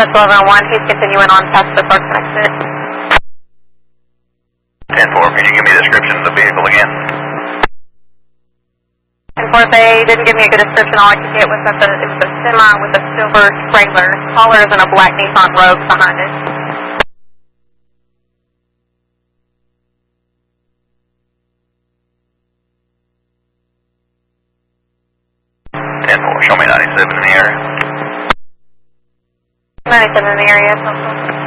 Southwest 1101, he's continuing on past the Clarkson exit. 10-4, can you give me a description of the vehicle again? 10-4, they didn't give me a good description. All I could get was that it was a semi with a silver trailer, taller than a black Nissan Rogue behind it. 10-4, show me 97 in the area. 97 in the area,